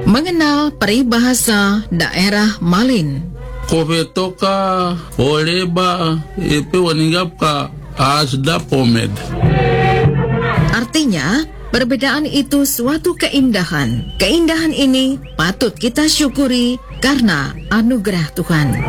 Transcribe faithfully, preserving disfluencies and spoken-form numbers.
Mengenal peribahasa daerah Malin. Kofetoka oleba ipe waningapka asda pomed. Artinya, perbedaan itu suatu keindahan. Keindahan ini patut kita syukuri karena anugerah Tuhan.